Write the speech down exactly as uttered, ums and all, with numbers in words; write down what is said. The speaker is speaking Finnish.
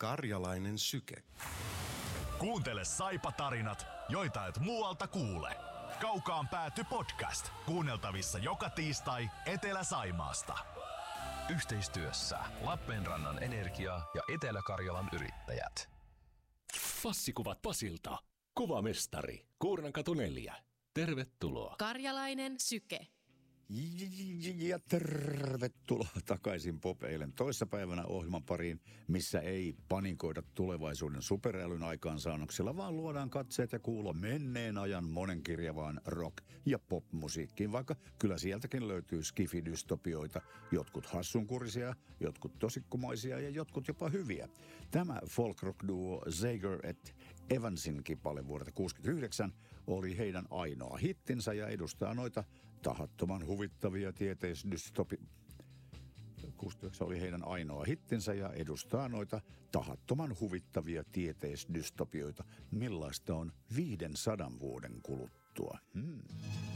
Karjalainen syke. Kuuntele Saipa-tarinat, joita et muualta kuule. Kaukaan pääty podcast. Kuunneltavissa joka tiistai Etelä-Saimaasta. Yhteistyössä Lappeenrannan Energia ja Etelä-Karjalan Yrittäjät. Passikuvat Pasilta. Kuvamestari. Kuurnankatu neljä. Tervetuloa. Karjalainen syke. Ja tervetuloa takaisin Pop-eilen toissapäivänä ohjelman pariin, missä ei panikoida tulevaisuuden superälyn aikaansaannoksilla, vaan luodaan katseet ja kuulo menneen ajan monenkirjavaan rock- ja popmusiikkiin, vaikka kyllä sieltäkin löytyy skifidystopioita, jotkut hassunkurisia, jotkut tosikkumaisia ja jotkut jopa hyviä. Tämä folk-rock-duo Zager et Evansin kipale vuodelta kuusikymmentäyhdeksän oli heidän ainoa hittinsä ja edustaa noita tahattoman huvittavia tieteisdystopi... kuusikymmentäyhdeksän oli heidän ainoa hittinsä ja edustaa noita tahattoman huvittavia tieteisdystopioita. Millaista on viidensadan vuoden kuluttua? Hmm.